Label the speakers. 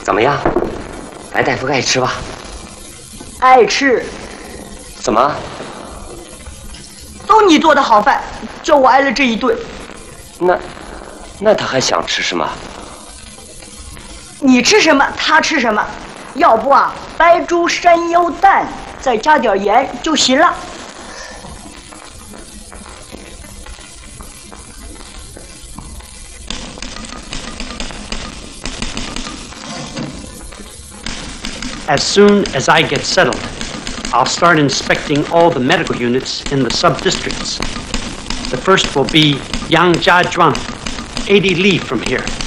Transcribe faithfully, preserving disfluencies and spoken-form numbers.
Speaker 1: 怎么样？白大夫爱吃吧？
Speaker 2: 爱吃。
Speaker 1: 怎么？
Speaker 2: 都你做的好饭，叫我挨了这一顿。
Speaker 1: 那，那他还想吃什么？
Speaker 2: 你吃什么，他吃什么。要不啊，白煮山药蛋，再加点盐就行了。
Speaker 3: As soon as I get settled, I'll start inspecting all the medical units in the sub-districts. The first will be Yangjiazhuang, eighty li from here.